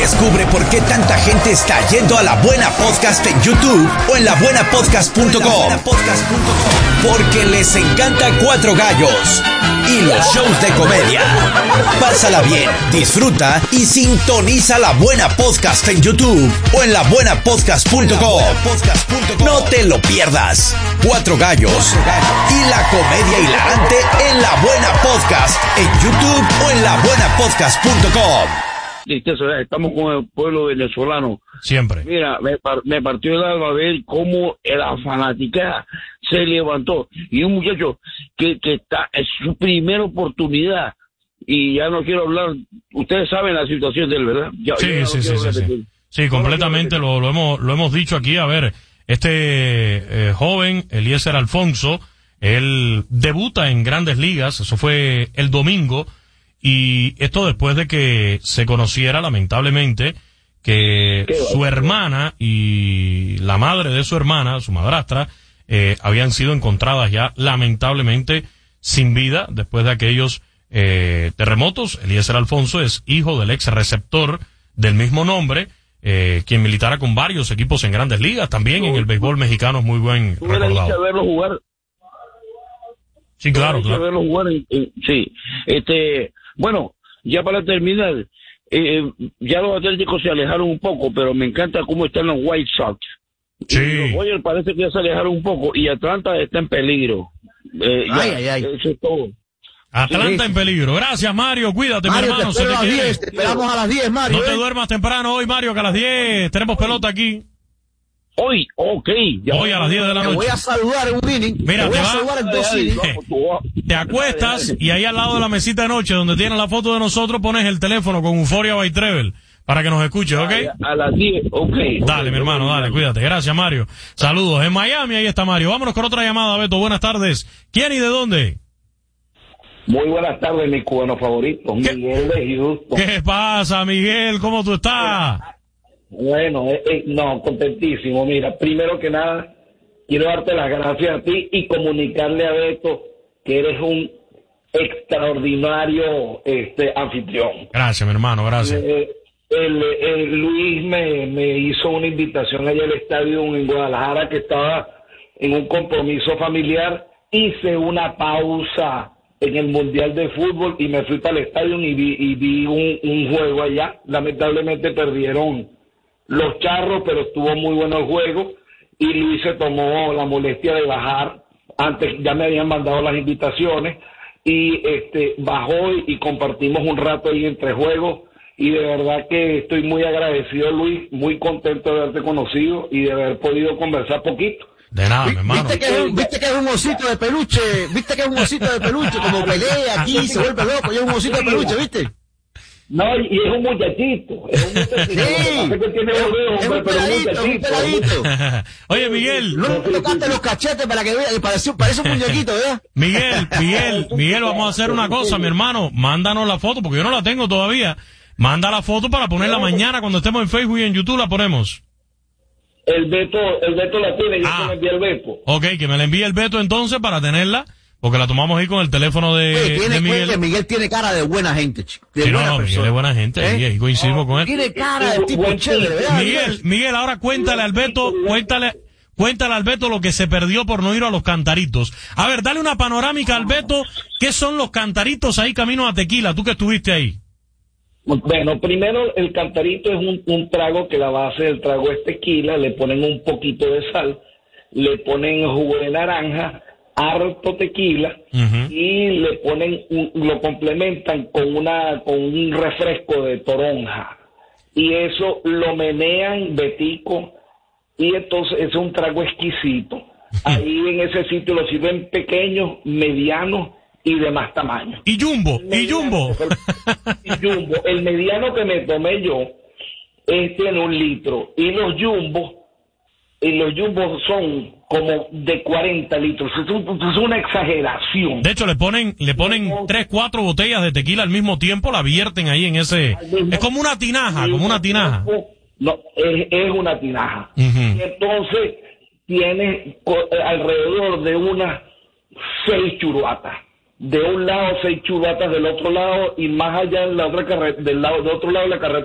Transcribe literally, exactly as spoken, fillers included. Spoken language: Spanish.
Descubre por qué tanta gente está yendo a La Buena Podcast en YouTube o en la buena podcast punto com. Porque les encanta Cuatro Gallos y los shows de comedia. Pásala bien, disfruta y sintoniza La Buena Podcast en YouTube o en la buena podcast punto com. No te lo pierdas. Cuatro Gallos y la comedia hilarante en La Buena Podcast en YouTube o en la buena podcast punto com. Estamos con el pueblo venezolano. Siempre. Mira, me, par, me partió el alma ver cómo la fanática se levantó. Y un muchacho que, que está en su primera oportunidad. Y ya no quiero hablar. Ustedes saben la situación de él, ¿verdad? Ya, sí, no sí, sí, sí, sí. Sí, completamente lo, lo hemos lo hemos dicho aquí. A ver, este eh, joven, Eliezer Alfonso, él debuta en Grandes Ligas. Eso fue el domingo. Y esto después de que se conociera, lamentablemente, que su hermana y la madre de su hermana, su madrastra, eh, habían sido encontradas ya, lamentablemente, sin vida, después de aquellos eh, terremotos. Eliezer Alfonso es hijo del ex receptor del mismo nombre, eh, quien militara con varios equipos en Grandes Ligas, también en el béisbol mexicano, muy buen recordado. Verlo jugar. Sí, claro, claro. Verlo jugar, eh, sí, este... Bueno, ya para terminar, eh, ya los Atléticos se alejaron un poco, pero me encanta cómo están los White Sox. Sí. Y los Dodgers parece que ya se alejaron un poco y Atlanta está en peligro. Eh, ay, ya, ay, ay. Eso es todo. Atlanta sí. en peligro. Gracias, Mario. Cuídate, Mario, mi hermano. Te, Se te a las quiere. diez, te esperamos a las diez, Mario. No te ¿eh? duermas temprano hoy, Mario, que a las diez tenemos pelota aquí. Hoy, ok. Ya Hoy a las diez de la Te noche. voy a saludar en un inning. Mira, te voy te a va- saludar en dos innings. Te acuestas y ahí al lado de la mesita de noche donde tiene la foto de nosotros pones el teléfono con Euphoria by Trevel para que nos escuches, ¿ok? A las diez, ok. Dale, mi hermano, dale, cuídate. Gracias, Mario. Saludos. En Miami, ahí está Mario. Vámonos con otra llamada, Beto. Buenas tardes. ¿Quién y de dónde? Muy buenas tardes, mi cubano favorito, ¿Qué? Miguel de Houston. ¿Qué pasa, Miguel? ¿Cómo tú estás? Bueno, eh, eh, no, contentísimo. Mira, primero que nada, quiero darte las gracias a ti y comunicarle a Beto que eres un extraordinario este anfitrión. Gracias, mi hermano, gracias. Eh, el, el Luis me, me hizo una invitación allá al estadio en Guadalajara, que estaba en un compromiso familiar. Hice una pausa en el Mundial de Fútbol y me fui para el estadio y vi, y vi un, un juego allá. Lamentablemente perdieron los Charros, pero estuvo muy bueno el juego y Luis se tomó la molestia de bajar. Antes ya me habían mandado las invitaciones y este bajó y, y compartimos un rato ahí entre juegos y de verdad que estoy muy agradecido, Luis, muy contento de haberte conocido y de haber podido conversar poquito. De nada, mi Vi- hermano. ¿Viste que, es un, ¿Viste que es un osito de peluche? ¿Viste que es un osito de peluche? Como pelea aquí, se vuelve loco, y es un osito de peluche, ¿viste? No, y es un muchachito, es un muchachito. Sí, Lo que pasa es que tiene orejo, es un pero es peladito, es un muchachito. peladito. Oye, Miguel, No le tocaste los cachetes para que vea, que parece, parece un muñequito, ¿verdad? Miguel, Miguel, Miguel, vamos a hacer una cosa, mi hermano. Mándanos la foto, porque yo no la tengo todavía. Manda la foto para ponerla mañana cuando estemos en Facebook y en YouTube la ponemos. El Beto, el Beto la tiene, yo Ah. te la envié al Beto. Ok, que me la envíe el Beto entonces para tenerla, porque la tomamos ahí con el teléfono de, Oye, tiene, de Miguel. oye, Miguel tiene cara de buena gente, chico. De Sí, no, buena no, Miguel persona. es buena gente, ¿Eh? ahí, ahí coincidimos con él. Tiene cara de tipo Buen chévere, tipo. ¿verdad? Miguel, Miguel, ahora cuéntale al Beto, cuéntale, cuéntale al Beto lo que se perdió por no ir a los cantaritos. A ver, dale una panorámica al Beto, ¿qué son los cantaritos ahí camino a Tequila? Tú que estuviste ahí. Bueno, primero el cantarito es un, un trago que la base del trago es tequila, le ponen un poquito de sal, le ponen jugo de naranja, harto tequila Ujú. y le ponen, un- lo complementan con una con un refresco de toronja y eso lo menean betico y entonces es un trago exquisito. Ahí en ese sitio lo sirven pequeños, medianos y de más tamaño. Y Jumbo, y Mediano, Jumbo. y Jumbo. El mediano que me tomé yo es en un litro. Y los Jumbo, y los Jumbo son como de cuarenta litros. Es, un- es una exageración. De hecho, le ponen, le ponen tres, cuatro botellas de tequila al mismo tiempo, la vierten ahí en ese, es como una tinaja, como una tinaja. No, es, es una tinaja. Ujú. Y entonces tiene co- alrededor de unas seis churuatas. De un lado seis churuatas, del otro lado y más allá en la otra carre- del lado, del otro lado de la carretera